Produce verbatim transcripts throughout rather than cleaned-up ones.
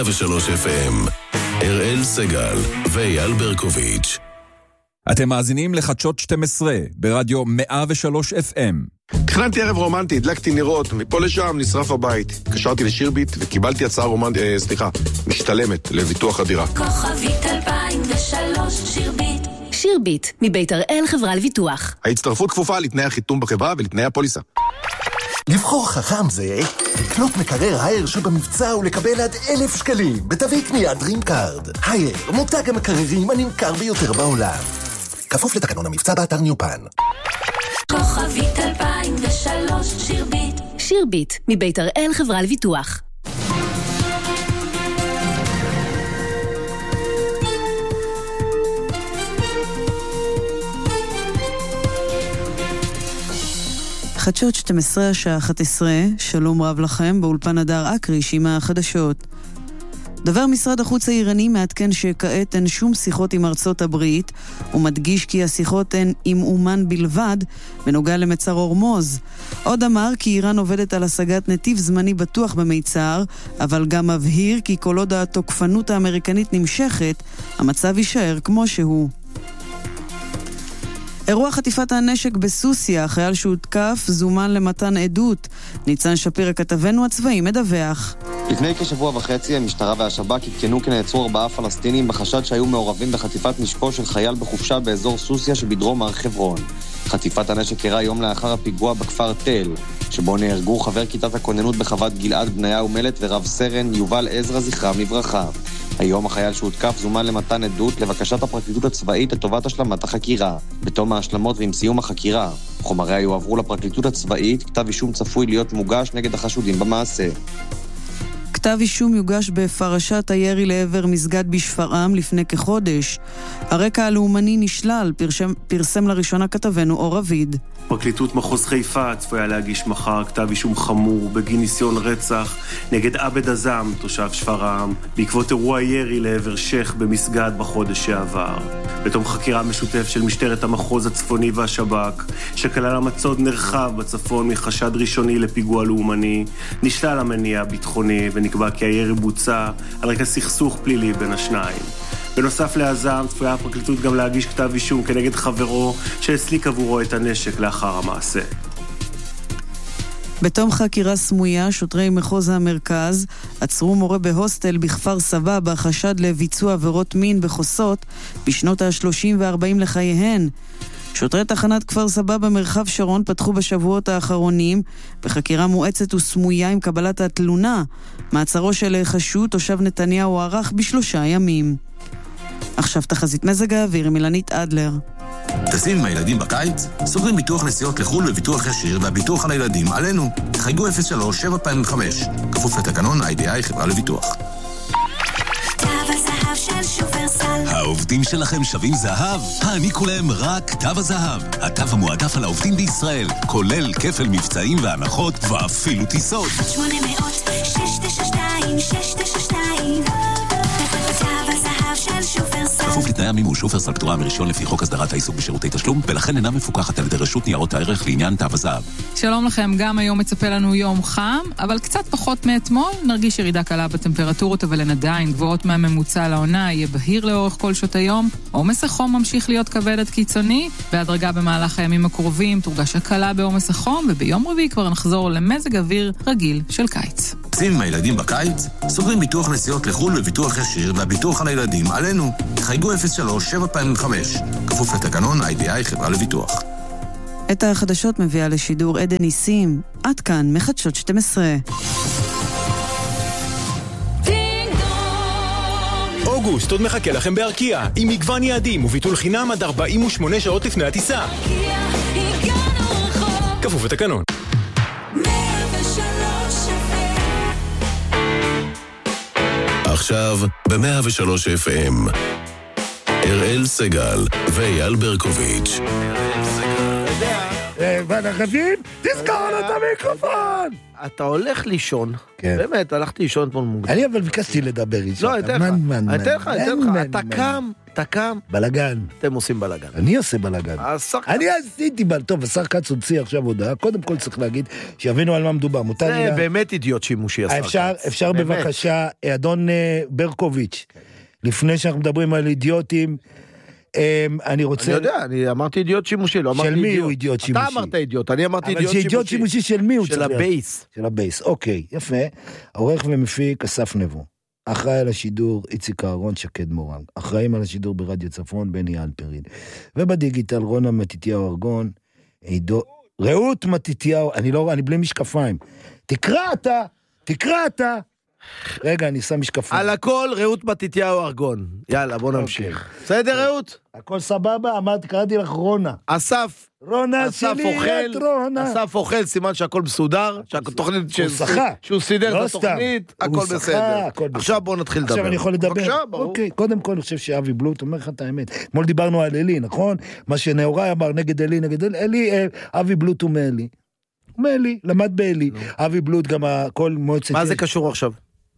ושלוש אף אם. אראל סגל ואייל ברקוביץ'. אתם מאזינים לחדשות שתים עשרה ברדיו מאה ושלוש אף אם. תכננתי ערב רומנטי, הדלקתי נרות, מפה לשם נשרף הבית. קשרתי לשירביט וקיבלתי הצעה רומנטית, אה, סליחה, משתלמת לביטוח הדירה. כוכבית אלפיים ושלוש שירביט. שירביט, מבית הראל חברה לביטוח. ההצטרפות כפופה לתנאי החיתום בחברה ולתנאי הפוליסה. לבחור חכם זה לקנות מקרר הייר שבמבצע ולקבל עד אלף שקלים בתווי קנייה דרים קארד. הייר, מותג המקררים הנמכר ביותר בעולם. כפוף לתקנון המבצע באתר ניופן. כוכבית אלפיים ושלוש שירביט. שירביט, מבית הראל חברה לביטוח. חדשות שתים עשרה, השעה אחת עשרה, שלום רב לכם, באולפן הדר אקריש עם החדשות. דבר משרד החוץ האיראני מעדכן שכעת אין שום שיחות עם ארצות הברית, ומדגיש כי השיחות הן עם אומן בלבד, בנוגע למצר הורמוז. עוד אמר כי איראן עובדת על השגת נתיב זמני בטוח במיצר, אבל גם מבהיר כי כל עוד התוקפנות האמריקנית נמשכת, המצב יישאר כמו שהוא. אירוע חטיפת הנשק בסוסיה, החייל שהותקף זומן למתן עדות. ניצן שפיר כתבנו הצבאי מדווח. לפני כשבוע וחצי המשטרה והשב"כ עדכנו כי נעצרו ארבעה פלסטינים בחשד שהיו מעורבים בחטיפת נשקו של חייל בחופשה באזור סוסיה שבדרום הר חברון. חטיפת הנשק אירעה יום לאחר הפיגוע בכפר תל, שבו נהרגו חבר כיתת הכוננות בחוות גלעד בניהו מלט ורב סרן יובל עזרא זכרם לברכה. היום החייל שהותקף זומן למתן עדות לבקשת הפרקליטות הצבאית לטובת השלמת החקירה. בתום ההשלמות ועם סיום החקירה, חומריה יועברו לפרקליטות הצבאית, כתב אישום צפוי להיות מוגש נגד החשודים במעשה. כתב אישום יוגש בפרשת הירי לעבר מסגד בשפרעם לפני כחודש. הרקע הלאומני נשלל, פרשם, פרסם לראשונה כתבנו אור אביד. פרקליטות מחוז חיפה צפויה להגיש מחר כתב אישום חמור בגין ניסיון רצח נגד עבד עזם, תושב שפרעם, בעקבות אירוע ירי לעבר שייח במסגד בחודש שעבר. בתום חקירה משותף של משטרת המחוז הצפוני והשב"כ, שכלל המצוד נרחב בצפון מחשד ראשוני לפיגוע לאומני, נשלל המניע הביטחוני ונקבע כי הירי בוצע על רקע סכסוך פלילי בין השניים. בנוסף לעזם, צפויה הפרקליטות גם להגיש כתב אישום כנגד חברו שהסליק עבורו את הנשק לאחר המעשה. בתום חקירה סמויה, שוטרי מחוז המרכז עצרו מורה בהוסטל בכפר סבא בחשד לביצוע עבירות מין בחוסות בשנות ה-שלושים וה-ארבעים לחייהן. שוטרי תחנת כפר סבא במרחב שרון פתחו בשבועות האחרונים בחקירה מואצת וסמויה עם קבלת התלונה. מעצרו של חשוד תושב נתניהו הוארך בשלושה ימים. עכשיו תחזית מזג האוויר עם אילנית אדלר. טסים עם הילדים בקיץ? סוגרים ביטוח נסיעות לחו"ל וביטוח ישיר והביטוח על הילדים עלינו. חייגו אפס שלוש שבע פעמים חמש. כפוף לתקנון איי די איי חברה לביטוח. תו הזהב של שופרסל. העובדים שלכם שווים זהב? העניקו להם רק תו הזהב. התו המועדף על העובדים בישראל, כולל כפל מבצעים והנחות ואפילו טיסות. שמונה מאות שש תשע שתיים שש תשע שתיים. תו הזהב של שופרסל. כפוף לתנאי המימוש. שופרסל פטורה מרישיון לפי חוק הסדרת העיסוק בשירותי תשלום, ולכן אינה מפוקחת על ידי רשות ניירות הערך לעניין תו הזהב. שלום לכם, גם היום מצפה לנו יום חם, אבל קצת פחות מאתמול. נרגיש ירידה קלה בטמפרטורות, אבל הן עדיין גבוהות מהממוצע לעונה. יהיה בהיר לאורך כל שעות היום. עומס החום ממשיך להיות כבד עד קיצוני, בהדרגה במהלך הימים הקרובים תורגש הקלה בעומס החום, וביום רביעי כבר נחזור למזג אוויר רגיל של קיץ. טסים עם הילדים בקיץ? סוגרים ביטוח נסיעות לחו"ל וביטוח ישיר והביטוח על הילדים עלינו. חייגו אפס שלוש שבע פעמים חמש. כפוף לתקנון איי די איי חברה לביטוח. את החדשות מביאה לשידור עדן ניסים. עד כאן מחדשות שתים עשרה. אוגוסט עוד מחכה לכם בארקיע, עם מגוון יעדים וביטול חינם עד ארבעים ושמונה שעות לפני הטיסה. כפוף לתקנון. עכשיו ב-מאה ושלוש אף אם. אראל סגל ואייל ברקוביץ'. ונחבים, תזכור את המיקרופון! אתה הולך לישון, באמת, הלכתי לישון פה מוקדם. אני אבל ביקשתי לדבר איתך. לא, אני אתן לך, אני אתן לך, אתה קם, אתה קם, בלגן. אתם עושים בלגן. אני עושה בלגן. השר אני עשיתי בלגן. טוב, השר כץ הוציא עכשיו הודעה. קודם כל צריך להגיד שיבינו על מה מדובר. זה באמת אידיוט שימושי, השר כץ. אפשר בבקשה, אדון ברקוביץ', לפני שאנחנו מדברים על אידיוטים, אני רוצה... אני יודע, אני אמרתי אידיוט שימושי, לא אמרתי אידיוט. של מי הוא אידיוט שימושי? אתה אמרת אידיוט, אני אמרתי אידיוט שימושי. אבל שאידיוט שימושי של מי הוא צריך? של הבייס. של הבייס, אוקיי, יפה. עורך ומפיק אסף נבו. אחראי על השידור איציק אהרון, שקד מורג. אחראים על השידור ברדיו צפון, בני אלפרין. ובדיגיטל רונה מתיתיהו ארגון, עידו... רעות מתיתיהו, אני לא... אני בלי משקפיים. תקרא אתה, תקרא אתה. רגע, אני שם משקפיים. על הכל רעות מתיתיהו ארגון. יאללה, בוא נמשיך. בסדר, רעות? הכל סבבה, אמרתי, קראתי לך רונה. אסף. רונה שלי, את רונה. אסף אוכל, סימן שהכל מסודר, שהתוכנית שהוא סידר את התוכנית, הכל בסדר. עכשיו בוא נתחיל לדבר. עכשיו אני יכול לדבר. בבקשה, ברור. אוקיי, קודם כל אני חושב שאבי בלוט אומר לך את האמת. אתמול דיברנו על אלי, נכון? מה שנאורי אמר נגד אלי, נגד אלי, אלי, אבי בלוט הוא מאלי. הוא מאלי, למד באלי. אבי בלוט גם הכל מועצת... מה זה קשור עכשיו?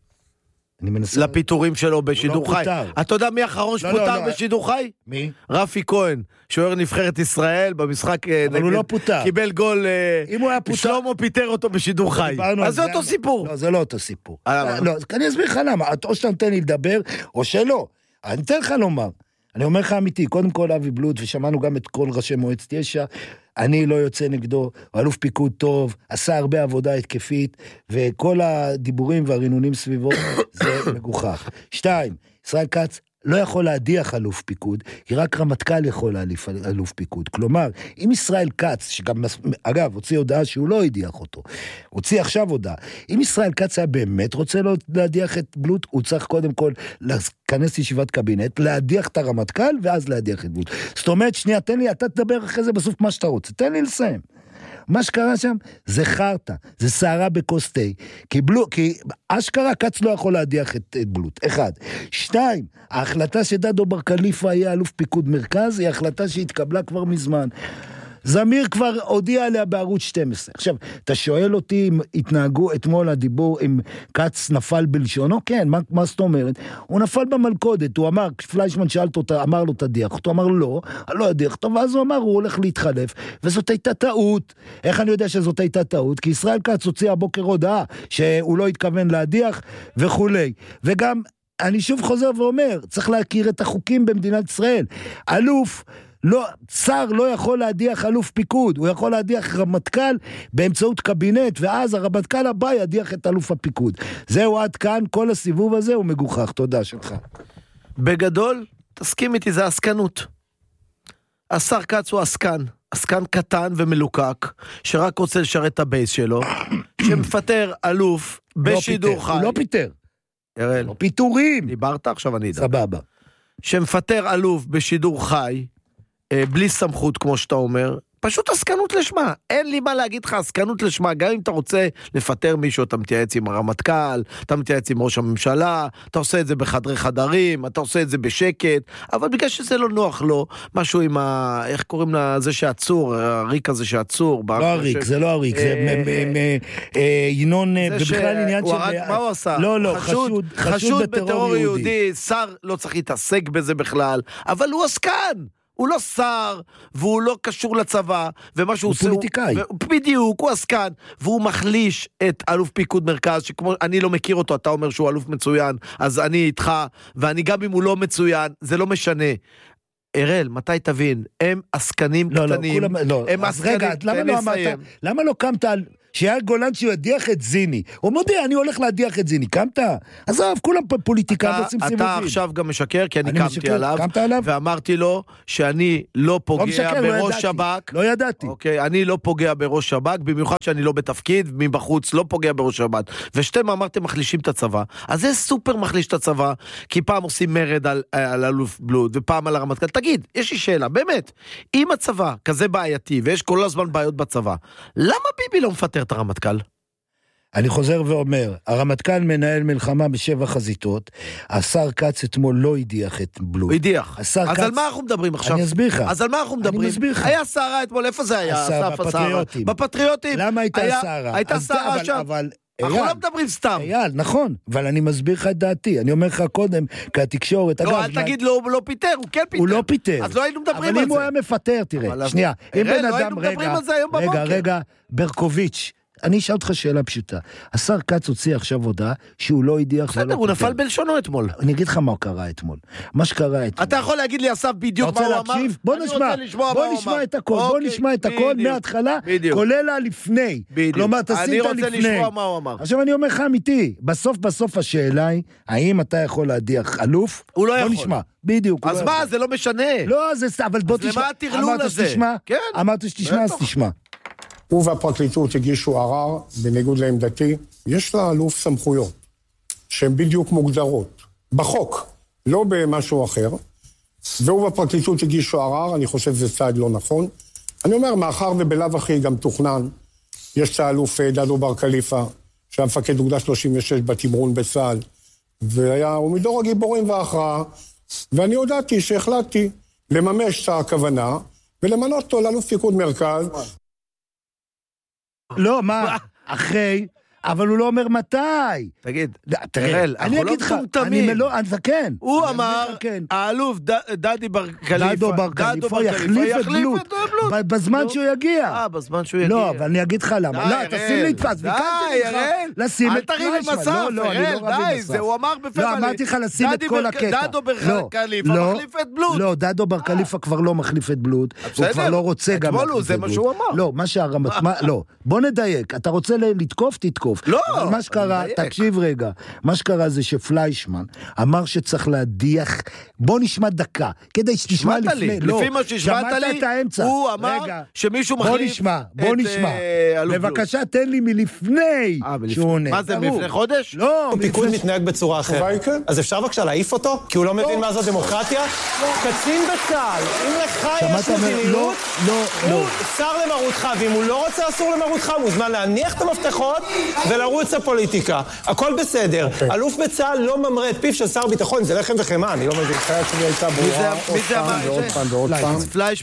לפיתורים שלו בשידור חי. אתה יודע מי האחרון שפוטר בשידור חי? מי? רפי כהן, שוער נבחרת ישראל במשחק... אבל הוא לא פוטר. קיבל גול... אם הוא היה פוטר... שלמה פיטר אותו בשידור חי. אז זה אותו סיפור. לא, זה לא אותו סיפור. לא, אני אסביר לך למה. או שאתה נותן לי לדבר, או שלא. אני אתן לך לומר. אני אומר לך אמיתי, קודם כל אבי בלוט, ושמענו גם את כל ראשי מועצת יש"ע, אני לא יוצא נגדו, הוא אלוף פיקוד טוב, עשה הרבה עבודה התקפית, וכל הדיבורים והרינונים סביבו, זה מגוחך. שתיים, ישראל כץ לא יכול להדיח אלוף פיקוד, כי רק רמטכ"ל יכול להליף אלוף פיקוד. כלומר, אם ישראל כץ, שגם, אגב, הוציא הודעה שהוא לא הדיח אותו, הוציא עכשיו הודעה, אם ישראל כץ היה באמת רוצה להדיח את בלוט, הוא צריך קודם כל להכנס ישיבת קבינט, להדיח את הרמטכ"ל, ואז להדיח את בלוט. זאת אומרת, שנייה, תן לי, אתה תדבר אחרי זה בסוף מה שאתה רוצה, תן לי לסיים. מה שקרה שם זה חרטה, זה שערה בקוסטי, כי, בלו, כי אשכרה קץ לא יכול להדיח את, את בלוט, אחד. שתיים, ההחלטה שדדו בר קליפה היה אלוף פיקוד מרכז, היא החלטה שהתקבלה כבר מזמן. זמיר כבר הודיע עליה בערוץ שתים עשרה. עכשיו, אתה שואל אותי אם התנהגו אתמול הדיבור, אם קץ נפל בלשונו? כן, מה, מה זאת אומרת? הוא נפל במלכודת, הוא אמר, פליישמן שאלת אותה, אמר לו תדיח, הוא אמר לא, לא אדיח, טוב, אז הוא אמר, הוא הולך להתחלף, וזאת הייתה טעות. איך אני יודע שזאת הייתה טעות? כי ישראל קץ הוציא הבוקר הודעה, שהוא לא התכוון להדיח וכולי. וגם, אני שוב חוזר ואומר, צריך להכיר את החוקים במדינת ישראל. אלוף, לא, שר לא יכול להדיח אלוף פיקוד, הוא יכול להדיח רמטכ"ל באמצעות קבינט, ואז הרמטכ"ל הבא ידיח את אלוף הפיקוד. זהו עד כאן, כל הסיבוב הזה הוא מגוחך, תודה שלך. בגדול, תסכים איתי, זה עסקנות. השר כץ הוא עסקן, עסקן קטן ומלוקק, שרק רוצה לשרת את הבייס שלו, שמפטר אלוף בשידור חי. הוא לא פיטר. ירל. לא פיטורים. דיברת, עכשיו אני אדע. סבבה. שמפטר אלוף בשידור חי, בלי סמכות, כמו שאתה אומר, פשוט עסקנות לשמה. אין לי מה להגיד לך, עסקנות לשמה. גם אם אתה רוצה לפטר מישהו, אתה מתייעץ עם הרמטכ"ל, אתה מתייעץ עם ראש הממשלה, אתה עושה את זה בחדרי חדרים, אתה עושה את זה בשקט, אבל בגלל שזה לא נוח לו, משהו עם ה... איך קוראים לזה שעצור, הריק הזה שעצור. לא הריק, זה לא הריק, זה ינון, ובכלל עניין של... מה הוא עשה? לא, לא, חשוד, חשוד בטרור יהודי. שר לא צריך להתעסק בזה בכלל, אבל הוא עסקן. הוא לא שר, והוא לא קשור לצבא, ומה שהוא עושה... הוא פוליטיקאי. בדיוק, הוא עסקן, והוא מחליש את אלוף פיקוד מרכז, שכמו, אני לא מכיר אותו, אתה אומר שהוא אלוף מצוין, אז אני איתך, ואני גם אם הוא לא מצוין, זה לא משנה. אראל, מתי תבין? הם עסקנים לא, קטנים. לא, כולם, לא. הם עסקנים, רגע, למה לא אמרת, למה לא קמת על... שהיה גולן שידיח את זיני. הוא מודיע, אני הולך להדיח את זיני. קמת? עזוב, כולם פוליטיקה ועושים סיבובים. אתה עכשיו גם משקר, כי אני קמתי עליו, ואמרתי לו שאני לא פוגע בראש שב"כ. לא ידעתי. אוקיי, אני לא פוגע בראש שב"כ, במיוחד שאני לא בתפקיד, מבחוץ לא פוגע בראש שב"כ. ושתם אמרתם מחלישים את הצבא. אז זה סופר מחליש את הצבא, כי פעם עושים מרד על, על אלוף בלוט, ופעם על הרמטכ"ל. תגיד, יש לי שאלה, באמת, אם הצבא כזה בעייתי, ויש כל הזמן בעיות בצבא, למה ביבי לא מפטר את הרמטכ"ל? אני חוזר ואומר, הרמטכ"ל מנהל מלחמה בשבע חזיתות, השר כץ אתמול לא הדיח את בלוט. הוא הדיח. אז כץ... על מה אנחנו מדברים עכשיו? אני אסביר לך. אז על מה אנחנו מדברים? אני מסביר לך. היה שרה אתמול, איפה זה היה? בפטריוטים. בפטריוטים. למה הייתה היה... שרה? הייתה שרה אבל, שם. אבל אנחנו לא מדברים סתם. אייל, נכון, אבל אני מסביר לך את דעתי. אני אומר לך קודם, כי התקשורת... לא, אל תגיד הוא לא פיטר, הוא כן פיטר. הוא לא פיטר. אז לא היינו מדברים על זה. אבל אם הוא היה מפטר, תראה, שנייה, אם בן אדם, רגע, רגע, רגע, ברקוביץ', אני אשאל אותך שאלה פשוטה. השר קץ הוציא עכשיו הודעה שהוא לא הדיח ולא פיטר. בסדר, הוא נפל בלשונו אתמול. אני אגיד לך מה קרה אתמול. מה שקרה אתמול. אתה יכול להגיד לי, אסף, בדיוק מה הוא אמר? בוא נשמע, בוא נשמע את הכל, בוא נשמע את הכל מההתחלה, כולל הלפני. כלומר, תשים את הלפני. אני רוצה לשמוע מה הוא אמר. עכשיו אני אומר לך אמיתי, בסוף בסוף השאלה היא, האם אתה יכול להדיח אלוף? הוא לא יכול. בוא נשמע, בדיוק. אז מה, זה לא משנה. לא, אבל בוא תשמע. אז למה התרלול הזה? אמרת שתשמע, אז תשמע. הוא והפרקליטות הגישו ערר, בניגוד לעמדתי, יש לאלוף סמכויות, שהן בדיוק מוגדרות, בחוק, לא במשהו אחר, והוא והפרקליטות הגישו ערר, אני חושב שזה צעד לא נכון. אני אומר, מאחר ובלאו הכי גם תוכנן, יש את האלוף דדו בר קליפה, שהיה מפקד אוגדה שלושים ושש בתמרון בצה"ל, והוא מדור הגיבורים וההכרעה, ואני הודעתי שהחלטתי לממש את הכוונה, ולמנות אותו לאלוף פיקוד מרכז, לא, מה? אחרי, אבל הוא לא אומר מתי. תגיד, תראה, אני אגיד לך, אני לא, אני כן. הוא אמר, האלוף דדי בר קליפה, דדו בר קליפה יחליף את בלוט, בזמן שהוא יגיע. אה, בזמן שהוא יגיע. לא, אבל אני אגיד לך למה. לא, תשים להתפס, ביקנתי לך לשים את פליישמן. לא, לא, אני לא רבי מסף. הוא אמר בפה מלא. לא, אמרתי לך לשים את כל הקטע. דדו בר קליפה מחליף את בלוט. לא, דדו בר קליפה כבר לא מחליף את בלוט. הוא כבר לא רוצה גם להחליף את בלוט. זה מה שהוא אמר. לא, מה שהרמת, לא. בוא נדייק. אתה רוצה לתקוף, תתקוף. לא. אבל מה שקרה, תקשיב רגע, מה שקרה זה שפליישמן אמר שצריך להדיח, בוא נשמע דקה, כדי שתשמע לפני, לא, לפי מה ששמעת לי, הוא אמר שמישהו מחליף, בוא נשמע, בוא נשמע, בבקשה תן לי מלפני, מה זה, מלפני חודש? לא, פיקוד מתנהג בצורה אחרת, אז אפשר בבקשה להעיף אותו, כי הוא לא מבין מה זו דמוקרטיה, קצין בצה"ל, אם לך יש מדיניות, הוא שר למרותך, ואם הוא לא רוצה אסור למרותך, הוא מוזמן להניח את המפתחות ולרוץ הפוליטיקה. הכל בסדר. אלוף בצה"ל לא ממרה את פיו של שר ביטחון, זה לחם וחמאה, אני לא מבין. חיית שלי הייתה ברורה עוד פעם ועוד פעם ועוד פעם.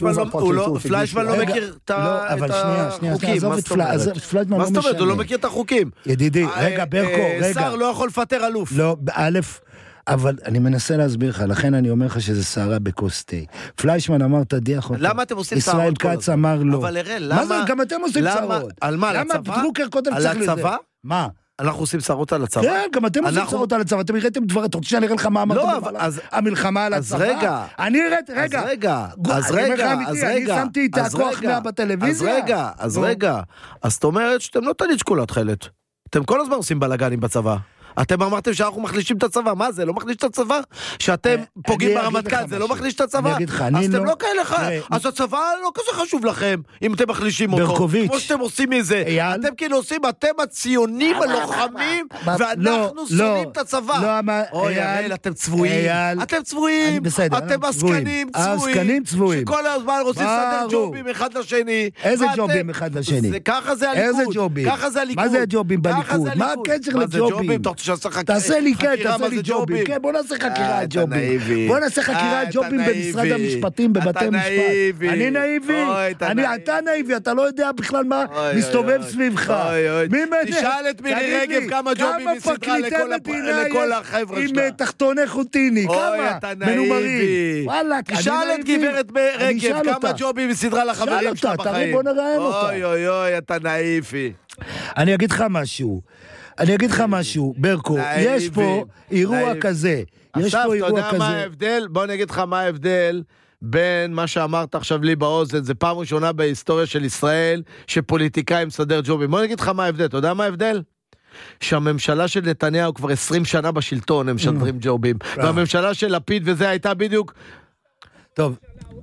פליישמן לא מכיר את החוקים. אבל שנייה, שנייה, עזוב את פליישמן. מה זאת אומרת? הוא לא מכיר את החוקים. ידידי, רגע, ברקו, רגע. שר לא יכול לפטר אלוף. לא, א', אבל אני מנסה להסביר לך, לכן אני אומר לך שזה שערה בקוסט תה. פליישמן אמר תדיח אותו. למה אתם עושים שערות? ישראל כץ אמר לא. אבל הראל, למה? מה זה? גם אתם עושים שערות. על מה? על הצבא? למה דרוקר קודם צריך לזה? על הצבא? מה? אנחנו עושים שערות על הצבא? כן, גם אתם עושים שערות על הצבא. אתם הראיתם דבר, אתה רוצה שאני אראה לך מה אמרתם המלחמה על הצבא? אז רגע. אני הראיתי, רגע. אז רגע, אז רגע, אז רגע. אני שמתי את הכוח מה בטלוויזיה. אז רגע, אז רגע. אז זאת אומרת שאתם לא תניד שקולת חלת. אתם כל הזמן עושים בלגנים בצבא. אתם אמרתם שאנחנו מחלישים את הצבא, מה זה? לא מחליש את הצבא? שאתם פוגעים ברמטכ"ל, זה לא מחליש את הצבא? אז אתם לא כאלה לך, אז הצבא לא כזה חשוב לכם, אם אתם מחלישים אותו. כמו שאתם עושים מזה. אתם כאילו עושים, אתם הציונים הלוחמים, ואנחנו שונאים את הצבא. אוי, הראל, אתם צבועים. אתם צבועים. אתם עסקנים צבועים. שכל הזמן רוצים לסדר ג'ובים אחד לשני. איזה ג'ובים אחד לשני? ככה זה הליכוד. ככה זה הליכוד. מה זה הג'ובים בליכוד? מה הקשר לג'ובים? תעשה לי, כן, תעשה לי ג'ובים, כן, בוא נעשה חקירה ג'ובים, בוא נעשה חקירה ג'ובים במשרד המשפטים, בבתי משפט. אני נאיבי, אתה נאיבי, אתה לא יודע בכלל מה מסתובב סביבך. תשאל את מירי רגב כמה ג'ובים היא סדרה לכל החבר'ה שלה. עם תחתוני חוטיני, כמה מנומרים. תשאל את גברת רגב כמה ג'ובים היא סדרה לחברים שלה בחיים. בוא נראיין אותה. אוי אוי אוי, אתה נאיבי. אני אגיד לך משהו. אני אגיד לך משהו, ברקו, יש פה אירוע כזה, יש פה אירוע כזה. עכשיו, אתה יודע מה ההבדל? בוא נגיד לך מה ההבדל בין מה שאמרת עכשיו לי באוזן, זה פעם ראשונה בהיסטוריה של ישראל, שפוליטיקאים מסדר ג'ובים. בוא נגיד לך מה ההבדל, אתה יודע מה ההבדל? שהממשלה של נתניהו כבר עשרים שנה בשלטון, הם משדרים ג'ובים, והממשלה של לפיד וזה הייתה בדיוק... טוב.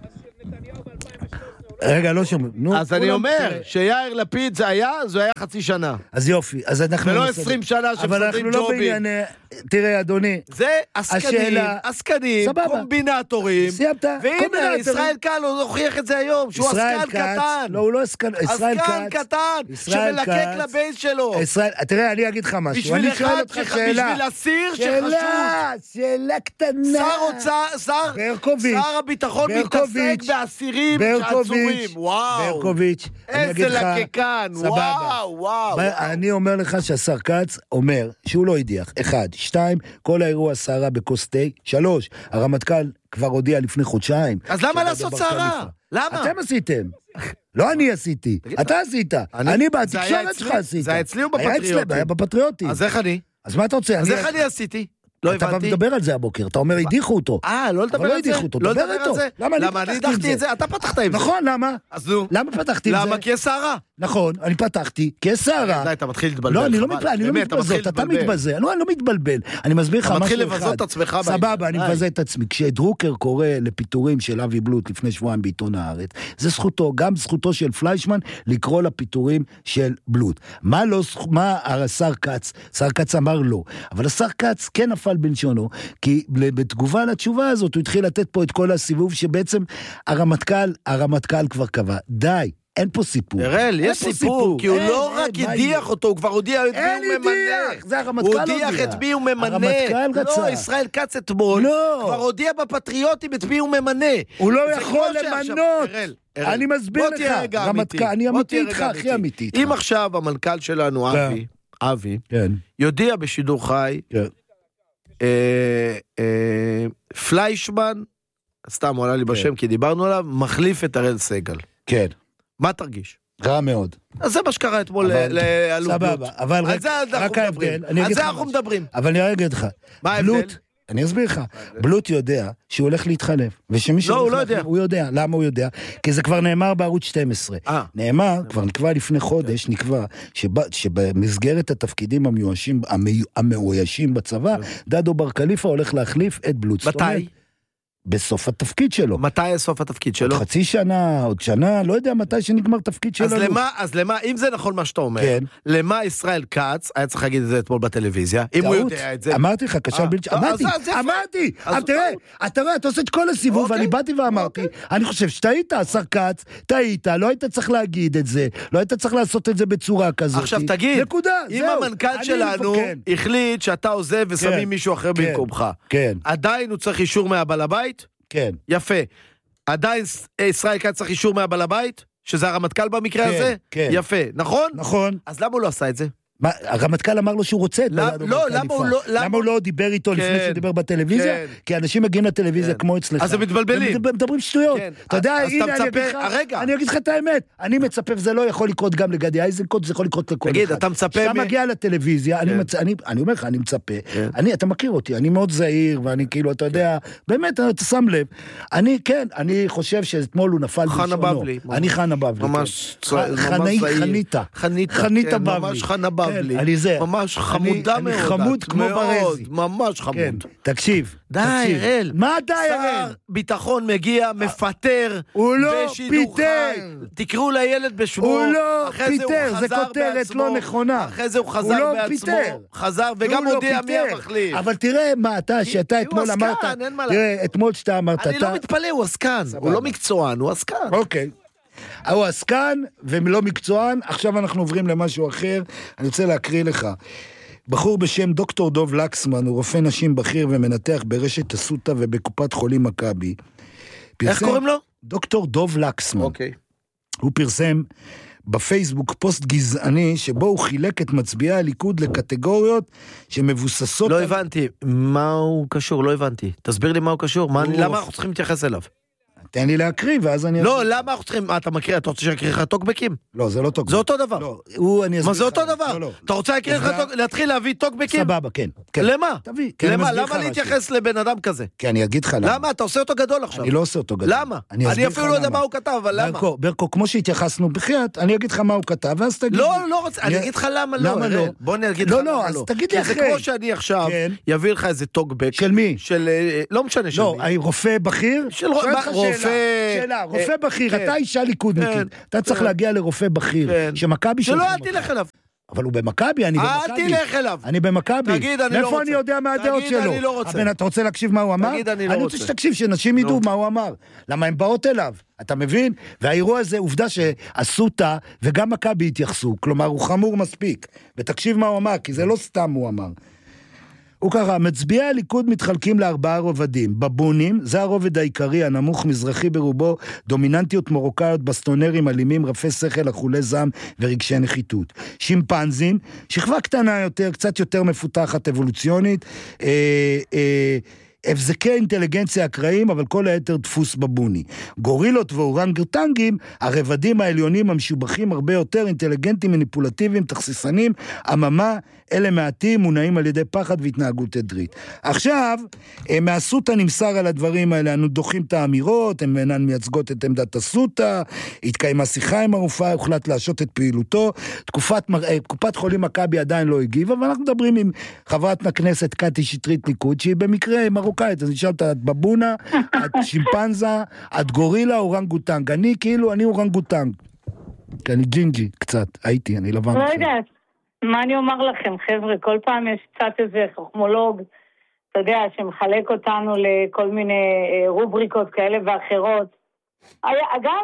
רגע, לא שומעים. אז אני אומר, שיאיר לפיד זה היה, זה היה חצי שנה. אז יופי, אז אנחנו... ולא עשרים שנה שמסדרים ג'ובים. תראה, אדוני. זה עסקנים, עסקנים, קומבינטורים. סיימת? והנה, ישראל קל הוכיח את זה היום, שהוא עסקן קטן. לא, הוא לא עסקן, ישראל קץ. עסקן קטן, שמלקק לבייס שלו. תראה, אני אגיד לך משהו. בשביל אחד, בשביל אסיר שחשוב. שאלה, שאלה קטנה. שר הביטחון מתעסק באסירים שעצורים. דיבורים, וואו. ברקוביץ', אני אגיד לך... איזה לקקן, וואו, וואו. אני אומר לך שהשר כץ אומר שהוא לא הדיח, אחד, שתיים, כל האירוע סערה בקוסטי, שלוש, הרמטכ"ל כבר הודיע לפני חודשיים. אז למה לעשות סערה? למה? אתם עשיתם. לא אני עשיתי, אתה עשית. אני בתקשורת שלך עשית. זה היה אצלי או בפטריוטים? היה בפטריוטים. אז איך אני? אז מה אתה רוצה? אז איך אני עשיתי? לא הבנתי. אתה מדבר על זה הבוקר, אתה אומר, הדיחו אותו. אה, לא לדבר על זה? לא לדבר על זה? למה אני הדחתי את זה? אתה פתחת עם זה. נכון, למה? אז נו. למה פתחתי עם זה? למה? כי יש סערה. נכון, אני פתחתי, כי יש סערה. די, אתה מתחיל להתבלבל. לא, אני לא מתבזות, אתה מתבזה. אני לא מתבלבל. אני מסביר לך משהו אחד. אתה מתחיל לבזות את עצמך. סבבה, אני מבזה את עצמי. כשדרוקר קורא לפיטורים של אבי בלוט לפני שבועיים בעיתון הארץ, זה זכותו, גם זכותו של פליישמן, לקרוא לפיטורים של בלוט. מה לא, מה השר כץ? שר כץ אמר לא. אבל השר כץ כן נפל בלשונו, כי בתגובה לתשובה הזאת הוא התחיל לתת פה את כל הסיבוב שבעצם הרמטכ"ל, הרמטכ"ל כבר קבע. די. אין פה סיפור. הרל, יש סיפור, כי הוא לא רק הדיח אותו, הוא כבר הודיע את מי הוא ממנה. זה הרמטכ"ל הודיע. הוא הדיח את מי הוא ממנה. הרמטכ"ל רצה. לא, ישראל כץ אתמול, כבר הודיע בפטריוטים את מי הוא ממנה. הוא לא יכול למנות. אני מסביר לך, רמטכ"ל, אני אמיתי איתך, הכי אמיתי איתך. אם עכשיו המנכ"ל שלנו, אבי, אבי, יודיע בשידור חי, פליישמן, סתם הוא עלה לי בשם כי דיברנו עליו, מחליף את הראל סגל. כן. מה תרגיש? רע מאוד. אז זה מה שקרה אתמול לאלוף בלוט. סבבה, אבל רק ההבדל. על זה אנחנו מדברים. אבל אני אגיד לך. מה ההבדל? אני אסביר לך. בלוט יודע שהוא הולך להתחלף. לא, הוא לא יודע. הוא יודע. למה הוא יודע? כי זה כבר נאמר בערוץ שתים עשרה. נאמר, כבר נקבע לפני חודש, נקבע שבמסגרת התפקידים המאוישים בצבא, דדו בר קליפה הולך להחליף את בלוט. מתי? בסוף התפקיד שלו. מתי סוף התפקיד שלו? עוד חצי שנה, עוד שנה, לא יודע מתי שנגמר תפקיד שלו. אז למה, אז למה, אם זה נכון מה שאתה אומר, כן. למה ישראל כץ, היה צריך להגיד את זה אתמול בטלוויזיה, אם הוא יודע את זה. אמרתי לך, כשל בלתי, אמרתי, אמרתי, אבל תראה, אתה רואה, אתה עושה את כל הסיבוב, ואני באתי ואמרתי, אני חושב שטעית, השר כץ, טעית, לא היית צריך להגיד את זה, לא היית צריך לעשות את זה בצורה כזאת. עכשיו תגיד, נקודה, אם המנכ"ל שלנו החליט שאתה עוזב ושמים מישהו אחר במקומך, עדיין הוא צריך אישור מהבעל הבית? כן. יפה. עדיין ישראל כץ צריך אישור מהבעל הבית? שזה הרמטכ"ל במקרה כן, הזה? כן. יפה. נכון? נכון. אז למה הוא לא עשה את זה? מה, הרמטכ"ל אמר לו שהוא רוצה את לא, לא, למה הוא לא... למה הוא לא דיבר איתו כן, לפני שהוא דיבר בטלוויזיה? כן. כי אנשים מגיעים לטלוויזיה כן. כמו אצלך. אז הם מתבלבלים. הם מדברים שטויות. כן. אתה יודע, אז הנה אתה אני מצפה... אגיד לך, הרגע. אני אגיד לך את האמת. אני מצפה, וזה לא יכול לקרות גם לגדי איזנקוט, זה יכול לקרות לכל תגיד, אחד. אתה מצפה... כשאתה מ... מגיע לטלוויזיה, כן. אני, מצ... אני, אני אומר לך, אני מצפה. כן. אני, אתה מכיר אותי, אני מאוד זהיר, ואני כאילו, אתה יודע, באמת, אתה שם לב. אני, כן, אני חושב שאתמול הוא נפל חנה בלשונו. בבלי. אני חנה בבלי. ממש... חניתה. חניתה בבלי. ממש חנה בבלי. אני זה. ממש חמודה מאוד. אני חמוד כמו ברזי. ממש חמוד. כן, תקשיב. די, הראל. מה די, הראל? שר ביטחון מגיע, מפטר. הוא לא פיטר. תקראו לילד בשמו. הוא לא פיטר, זה כותרת לא נכונה. אחרי זה הוא חזר בעצמו. חזר וגם הודיע מי המחליף. אבל תראה מה אתה, שאתה אתמול אמרת. תראה, אתמול שאתה אמרת. אני לא מתפלא, הוא עסקן. הוא לא מקצוען, הוא עסקן. אוקיי. הוא עסקן ולא מקצוען. עכשיו אנחנו עוברים למשהו אחר. אני רוצה להקריא לך. בחור בשם דוקטור דוב לקסמן, הוא רופא נשים בכיר ומנתח ברשת אסותא ובקופת חולים מכבי. איך קוראים לו? דוקטור דוב לקסמן. אוקיי. הוא פרסם בפייסבוק פוסט גזעני, שבו הוא חילק את מצביעי הליכוד לקטגוריות שמבוססות... לא הבנתי, מה הוא קשור? לא הבנתי. תסביר לי מה הוא קשור. למה אנחנו צריכים להתייחס אליו? תן לי להקריא, ואז אני... לא, למה אנחנו צריכים... מה, אתה מקריא? אתה רוצה להקריא לך טוקבקים? לא, זה לא טוקבק. זה אותו דבר. לא, הוא, אני אסביר מה, זה אותו לך. דבר? לא, לא. אתה רוצה להקריא לך טוק... להתחיל להביא טוקבקים? סבבה, כן. כן. למה? תביא. למה? למה להתייחס לבן אדם כזה? כי אני אגיד לך למה. למה? אתה עושה אותו גדול עכשיו. אני לא עושה אותו גדול. למה? אני אפילו לא יודע מה הוא כתב, אבל למה? ברקו, ברקו, כמו שהתייחסנו בחייאת, אני אגיד לך מה הוא כתב, ואז תגיד... לא, לא רוצה, אני אגיד לך למה לא. למה לא? בוא נגיד לך לא, לא, אז תגיד לי אחרי. זה כמו שאני עכשיו יביא לך איזה טוקבק. של מי? של... לא משנה של מי. לא, רופא בכיר? של רופא... שאלה, רופא בכיר, אתה אישה ליכודניקית. אתה צריך להגיע לרופא בכיר. שמכבי שלא, אל תלך אליו. אבל הוא במכבי, אני במכבי. אל תלך אליו. אני במכבי. תגיד, אני לא רוצה. מאיפה אני יודע מה הדעות שלו? תגיד, אני לא רוצה. אבל אתה רוצה להקשיב מה הוא אמר? תגיד, אני לא רוצה. אני רוצה שתקשיב, שנשים ידעו מה הוא אמר. למה הם באות אליו? אתה מבין? והאירוע הזה, עובדה שאסותא וגם מכבי התייחסו. כלומר, הוא חמור מספיק. ותקשיב מה הוא אמר, כי זה לא סתם הוא אמר. הוא ככה, מצביעי הליכוד מתחלקים לארבעה רובדים. בבונים, זה הרובד העיקרי, הנמוך מזרחי ברובו, דומיננטיות מרוקאיות, בסטונרים, אלימים, רפי שכל, אכולי זעם ורגשי נחיתות. שימפנזים, שכבה קטנה יותר, קצת יותר מפותחת אבולוציונית, אה, אה, הבזקי אינטליגנציה אקראיים, אבל כל היתר דפוס בבוני. גורילות ואורנגוטנגים, הרבדים העליונים המשובחים הרבה יותר, אינטליגנטים, מניפולטיביים, תכסיסנים, אממה, אלה מעטים, מונעים על ידי פחד והתנהגות עדרית. עכשיו, מהסוטה נמסר על הדברים האלה, אנו דוחים את האמירות, הן אינן מייצגות את עמדת הסוטה, התקיימה שיחה עם הרופאה, הוחלט להשעות את פעילותו, תקופת, קופת חולים מכבי עדיין לא הגיבה, ואנחנו מדברים עם חברת הכנסת קטי שטרית ליכוד, שהיא במקרה מרוקאית, אז נשאלת, את בבונה, את שימפנזה, את גורילה, אורנגוטנג, אני כאילו, אני אורנגוטנג, כי אני ג'ינג'י קצת, הייתי, אני לבן. לא יודעת. מה אני אומר לכם, חבר'ה, כל פעם יש קצת איזה חכמולוג, אתה יודע, שמחלק אותנו לכל מיני רובריקות כאלה ואחרות. אגב,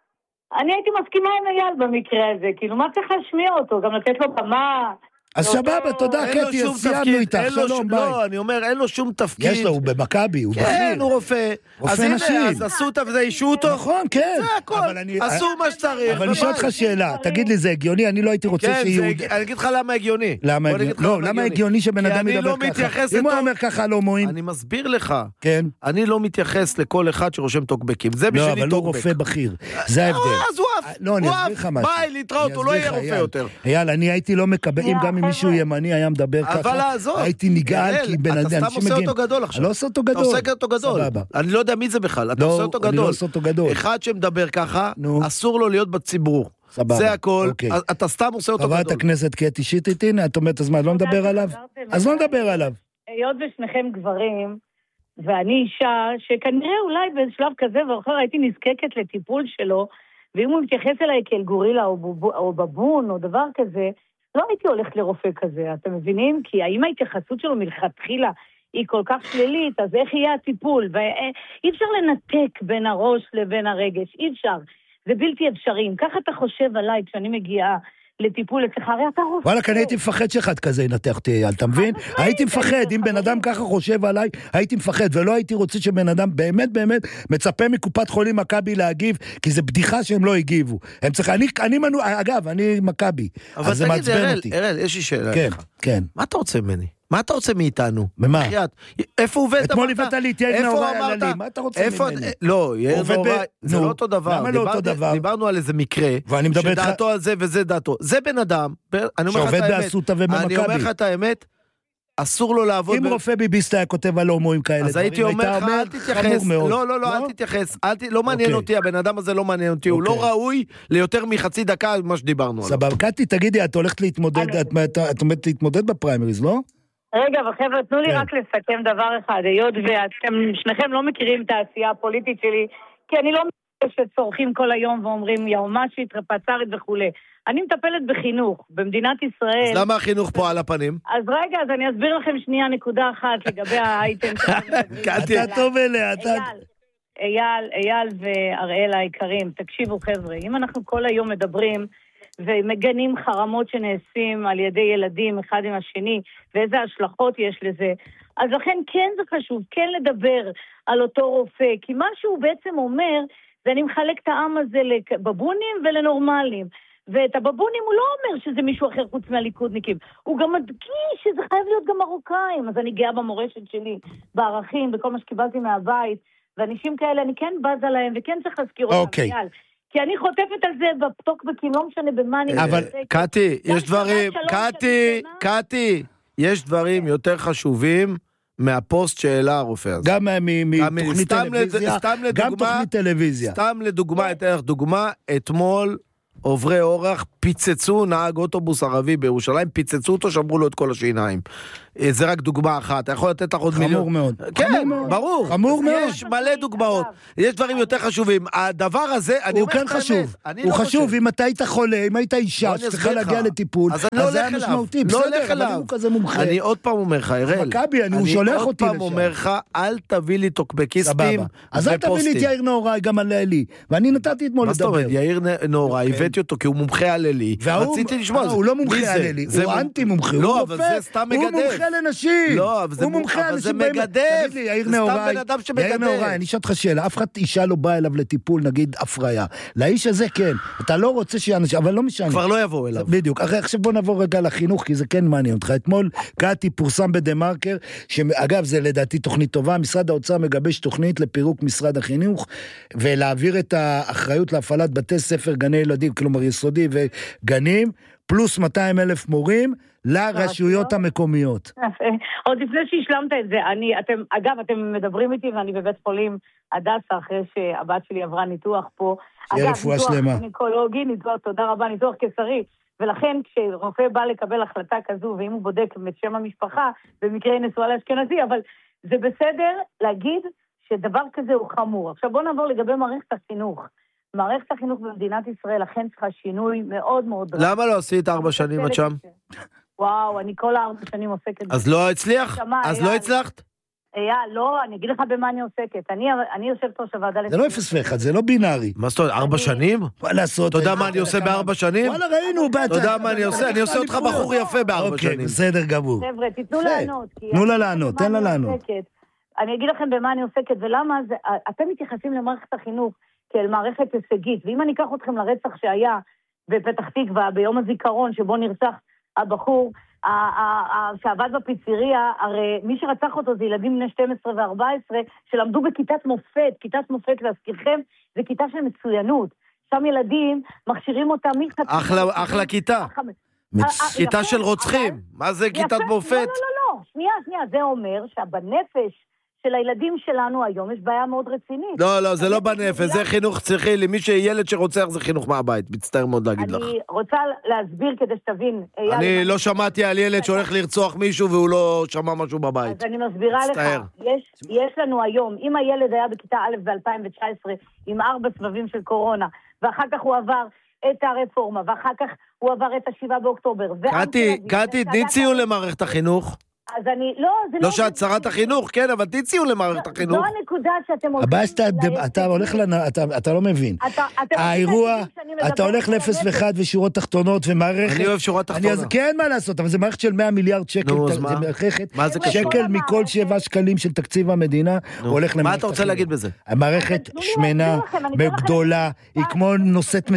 אני הייתי מסכימה עם אייל במקרה הזה, כאילו, מה צריך להשמיע אותו? גם לתת לו במה... אז סבבה, תודה, קטי, אז סיימנו איתך, שלום, ביי. לא, אני אומר, אין לו שום תפקיד. יש לו, הוא במכבי, הוא בכיר. כן, הוא רופא. רופא נשים. אז עשו אותה וזה אישו אותו? נכון, כן. זה הכל, עשו מה שצריך. אבל אני שואל אותך שאלה, תגיד לי, זה הגיוני? אני לא הייתי רוצה שיהוד... אני אגיד לך למה הגיוני. למה הגיוני? לא, למה הגיוני שבן אדם ידבר ככה? אם הוא אומר ככה על הומואים. אני מסביר לך. כן. אני לא מתייחס לכל אחד שרושם טוקבקים. זה בשבילי טוקבק. לא, אבל הוא רופא בכיר. זה ההבדל. אז הוא אף. לא, אני אסביר לך משהו. ביי, להתראות, הוא לא יהיה רופא יותר. אייל, אני הייתי לא מקבל, אם גם אם מישהו ימני היה מדבר ככה, הייתי נגעל, כי בן אדם אתה סתם עושה אותו גדול עכשיו. לא עושה אותו גדול. אתה עושה אותו גדול. אני לא יודע מי זה בכלל, אתה עושה אותו גדול. אני לא עושה אותו גדול. אחד שמדבר ככה, אסור לו להיות בציבור. זה הכל, אתה סתם עושה אותו גדול. חברת הכנסת קטי שטרית, הנה, את אומרת, אז מה, לא נדבר עליו? אז לא נדבר עליו. היות ושניכם גברים, ואני אישה, שכנראה אולי בשלב כזה ואחר הייתי נזקקת לטיפול שלו, ואם הוא מתייחס אליי כאל גורילה או בבון או דבר כזה, לא הייתי הולכת לרופא כזה, אתם מבינים? כי האם ההתייחסות שלו מלכתחילה היא כל כך שלילית, אז איך יהיה הטיפול? ואי אפשר לנתק בין הראש לבין הרגש, אי אפשר. זה בלתי אפשרי. ככה אתה חושב עליי כשאני מגיעה לטיפול אצלך, הרי אתה רופא. וואלה, אני הייתי מפחד שאחד כזה ינתח אותי, אייל, אתה מבין? הייתי מפחד, אם בן אדם ככה חושב עליי, הייתי מפחד, ולא הייתי רוצה שבן אדם באמת באמת מצפה מקופת חולים מכבי להגיב, כי זה בדיחה שהם לא הגיבו. הם צריכים, אני, אני מנוע, אגב, אני מכבי, אז זה מעצבן אותי. אראל, יש לי שאלה. כן, כן. מה אתה רוצה ממני? מה אתה רוצה מאיתנו? במה? איפה עובד? אתמול הבאת לי את יאיר נאורי עללי, מה אתה רוצה ממני? לא, יאיר נאורי, זה לא אותו דבר. למה לא אותו דבר? דיברנו על איזה מקרה, שדעתו על זה וזה דעתו. זה בן אדם, שעובד באסותא ובמכבי. אני אומר לך את האמת, אסור לו לעבוד... אם רופא ביביסטה היה כותב על הומואים כאלה, אז הייתי אומר לך, אל תתייחס. לא, לא, לא, אל תתייחס. לא מעניין אותי, הבן אדם הזה לא מעניין אותי. הוא לא ראוי ליותר מחצי דקה על מה שדיברנו עליו. סבבה, קטי, תגידי, את הולכת להתמודד, את עומדת להתמודד בפריימריז, לא? רגע, וחבר'ה, תנו לי רק לסכם דבר אחד, היות ואתם שניכם לא מכירים את העשייה הפוליטית שלי, כי אני לא מכירה שצורכים כל היום ואומרים יאומשית, רפצרית וכו'. אני מטפלת בחינוך, במדינת ישראל. אז למה החינוך פה על הפנים? אז רגע, אז אני אסביר לכם שנייה נקודה אחת לגבי האייטם. אתה טוב אליה, אתה... אייל, אייל ואראל היקרים, תקשיבו חבר'ה, אם אנחנו כל היום מדברים... ומגנים חרמות שנעשים על ידי ילדים אחד עם השני, ואיזה השלכות יש לזה. אז לכן כן זה חשוב, כן לדבר על אותו רופא, כי מה שהוא בעצם אומר, זה אני מחלק את העם הזה לבבונים ולנורמלים. ואת הבבונים הוא לא אומר שזה מישהו אחר חוץ מהליכודניקים, הוא גם מדגיש שזה חייב להיות גם מרוקאים, אז אני גאה במורשת שלי, בערכים, בכל מה שקיבלתי מהבית, ואנשים כאלה אני כן בז עליהם, וכן צריך להזכיר אותם. אוקיי. כי אני חוטפת על זה בטוקבקים, לא משנה במה אני... אבל, קטי, יש דברים, קטי, קטי, יש דברים יותר חשובים מהפוסט שהעלה הרופא הזה. גם מתוכנית טלוויזיה, גם תוכנית טלוויזיה. סתם לדוגמה, אתן לך דוגמה, אתמול עוברי אורח פיצצו נהג אוטובוס ערבי בירושלים, פיצצו אותו, שמרו לו את כל השיניים. זה רק דוגמה אחת, אתה יכול לתת לך עוד מיליון. חמור מאוד. כן, ברור. חמור מאוד. יש מלא דוגמאות. יש דברים יותר חשובים. הדבר הזה, אני הוא כן חשוב. הוא חשוב, אם אתה היית חולה, אם היית אישה, שצריכה להגיע לטיפול, אז זה היה משמעותי. בסדר, אבל הוא כזה מומחה. אני עוד פעם אומר לך, אראל. מכבי, הוא שולח אותי לשם. אני עוד פעם אומר לך, אל תביא לי טוקבקיסטים ופוסטים. אז אל תביא לי את יאיר נאורי גם על לילי. ואני נתתי אתמול לדבר. מה זאת אומרת, יאיר נאורי, הבאתי אותו כי הוא מומחה על לילי. רציתי לשמוע. הוא לא מומחה על לילי, הוא אנטי מומחה. לא, אבל זה סתם מגדל. מומחה לנשים. לא, אבל זה מגדף. תגיד לי, יאיר נאורי, יאיר נאורי, אני אשאל אותך שאלה, אף אחד אישה לא באה אליו לטיפול, נגיד הפריה. לאיש הזה כן, אתה לא רוצה שאנשים, אבל לא משנה. כבר לא יבואו אליו. בדיוק, עכשיו בוא נעבור רגע לחינוך, כי זה כן מעניין אותך. אתמול קאטי פורסם בדה-מרקר, שאגב זה לדעתי תוכנית טובה, משרד האוצר מגבש תוכנית לפירוק משרד החינוך, ולהעביר את האחריות להפעלת בתי ספר, גני ילדים, כלומר יסודי וגנים, פלוס מאתיים אלף מורים, לרשויות המקומיות. עוד לפני שהשלמת את זה, אני, אתם, אגב, אתם מדברים איתי ואני בבית חולים הדסה, אחרי שהבת שלי עברה ניתוח פה. שיהיה רפואה שלמה. ניתוח ניקולוגי, ניתוח, תודה רבה, ניתוח קיסרי. ולכן כשרופא בא לקבל החלטה כזו, ואם הוא בודק את שם המשפחה, במקרה נשואה לאשכנזי, אבל זה בסדר להגיד שדבר כזה הוא חמור. עכשיו בואו נעבור לגבי מערכת החינוך. מערכת החינוך במדינת ישראל אכן צריכה שינוי מאוד מאוד רב. למה לא עשית ארבע שנים את שם? וואו, אני כל הארבע שנים עוסקת. אז לא הצליח? אז לא הצלחת? אייל, לא, אני אגיד לך במה אני עוסקת. אני יושבת ראש הוועדה... זה לא אפס ואחד, זה לא בינארי. מה זאת אומרת, ארבע שנים? מה לעשות? אתה יודע מה אני עושה בארבע שנים? וואלה, ראינו, באת. אתה יודע מה אני עושה? אני עושה אותך בחור יפה בארבע שנים. בסדר גמור. חבר'ה, תיתנו לענות. תנו לה לענות, תן לה לענות. אני אגיד לכם במה אני עוסקת ולמה אתם מתייחסים למערכת החינוך כאל מערכת הישגית, ואם אני אקח אתכם לרצח שהיה בפתח תקווה, ביום הזיכרון שבו נרצח הבחור, שעבד בפיצריה, הרי מי שרצח אותו זה ילדים בני שתים עשרה וארבע עשרה, שלמדו בכיתת מופת, כיתת מופת להזכירכם, זה כיתה של מצוינות, שם ילדים מכשירים אותם מחצי... אחלה כיתה, כיתה של רוצחים, מה זה כיתת מופת? לא, לא, לא, שנייה, שנייה, זה אומר שבנפש של הילדים שלנו היום יש בעיה מאוד רצינית. לא, לא, זה לא בנפש, זה חינוך צריכי, למי שילד שרוצח זה חינוך מהבית, מצטער מאוד להגיד לך. אני רוצה להסביר כדי שתבין. אני לא שמעתי על ילד שהולך לרצוח מישהו והוא לא שמע משהו בבית. אז אני מסבירה לך, יש לנו היום, אם הילד היה בכיתה א' ב-אלפיים תשע עשרה עם ארבע סבבים של קורונה, ואחר כך הוא עבר את הרפורמה, ואחר כך הוא עבר את השבעה באוקטובר. קאטי, קאטי, תני ציון למערכת החינוך. אז אני, לא, זה לא... לא שאת שרת החינוך, כן, אבל תציעו למערכת החינוך. זו הנקודה שאתם הולכים... הבא שאתה, אתה הולך לנה, אתה לא מבין. האירוע, אתה הולך לאפס ואחד ושורות תחתונות ומערכת... אני אוהב שורות תחתונות. כן, מה לעשות, אבל זה מערכת של מאה מיליארד שקל. נו, אז מה? מה זה קשור? שקל מכל שבעה שקלים של תקציב המדינה, הולך למערכת החינוך. מה אתה רוצה להגיד בזה? המערכת שמנה, גדולה, היא כמו נושאת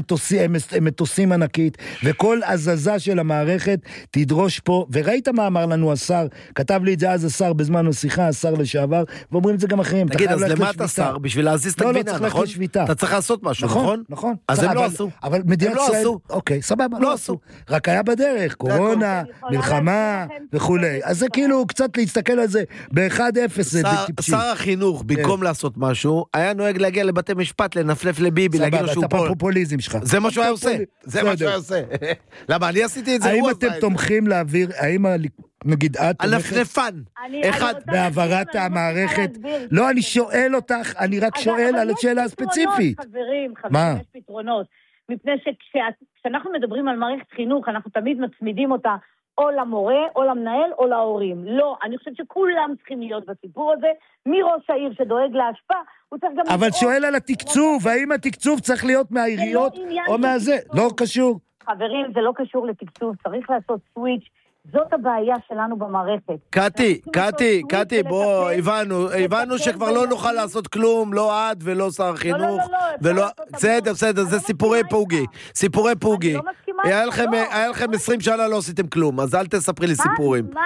מטוסים ענקית, וכל הזזה של המערכת תדרוש פה, וראית מה אמר לנו השר, כתב לי את זה אז השר בזמן השיחה, השר לשעבר, ואומרים את זה גם אחרים. תגיד, אז למה אתה שר? בשביל להזיז את הגבינה, נכון? אתה צריך לעשות משהו, נכון? נכון. אז הם לא עשו. אבל מדינת ישראל... אוקיי, סבבה, לא עשו. רק היה בדרך, קורונה, מלחמה וכולי. אז זה כאילו קצת להסתכל על זה ב-אחד אפס. שר החינוך, במקום לעשות משהו, היה נוהג להגיע לבתי משפט, לנפלף לביבי, להגיד לו שהוא פה. הפופוליזם שלך. זה מה שהוא היה עושה. זה מה שהוא היה עושה. למה? אני עשיתי את זה. האם אתם תומכים להעביר, האם נגיד את הנפנפן אחד בהעברת המערכת? לא, אני שואל אותך, אני רק שואל על השאלה הספציפית. חברים, חברים, יש פתרונות, מפני שכשאנחנו מדברים על מערכת חינוך אנחנו תמיד מצמידים אותה או למורה או למנהל או להורים. לא, אני חושבת שכולם צריכים להיות בסיפור הזה, מראש העיר שדואג להשפעה, הוא צריך גם... אבל שואל על התקצוב, האם התקצוב צריך להיות מהעיריות או מהזה? לא קשור. חברים, זה לא קשור לתקצוב, צריך לעשות סוויץ'. זאת הבעיה שלנו במערכת. קאטי, קאטי, קאטי, בוא, הבנו, הבנו שכבר לא נוכל לעשות כלום, לא את ולא שר החינוך, ולא, בסדר, בסדר, זה סיפורי פוגי, סיפורי פוגי. היה לכם עשרים שנה לא עשיתם כלום, אז אל תספרי לי סיפורים. מה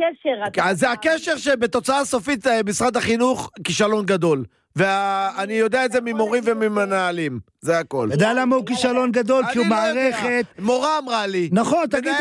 הקשר? זה הקשר שבתוצאה סופית משרד החינוך כישלון גדול. ואני יודע את זה ממורים וממנהלים, זה הכל. יודע למה הוא כישלון גדול? כי הוא מערכת... מורה אמרה לי. נכון, תגיד,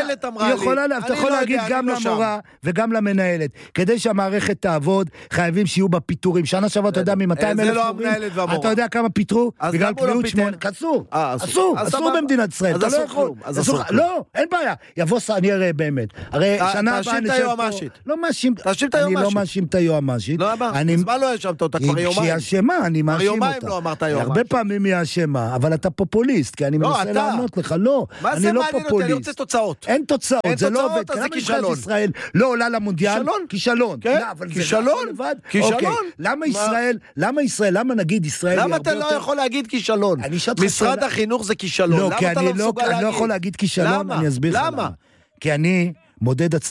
אתה יכול להגיד גם למורה וגם למנהלת. כדי שהמערכת תעבוד, חייבים שיהיו בה פיתורים. שנה שבוע, אתה יודע, מ-מאתיים אלף מורים, אתה יודע כמה פיתרו? בגלל קביעות שמונה. אסור, אסור, אסור במדינת ישראל. אז אסור כלום. לא, אין בעיה. יבוא, אני אראה באמת. הרי שנה הבאה נשב פה... לא מאשים. תאשים את היועמ"שית. אני לא מאשים את היועמ"שית. אז מה לא האשמת אותה כבר יומיים? אשמה, אני מאשים אותה. לא אמרת יום הרבה פעמים היא אשמה, אבל אתה פופוליסט, כי אני מנסה לענות לך, לא, אני לא פופוליסט. אני רוצה תוצאות. אין תוצאות, זה לא עובד. זה כישלון. ישראל לא עולה למונדיאל, כישלון. כישלון? כישלון? למה ישראל, למה ישראל, למה נגיד ישראל... למה אתה לא יכול להגיד כישלון? משרד החינוך זה כישלון. לא, כי אני לא יכול להגיד כישלון, אני אסביר לך למה. כי אני מודד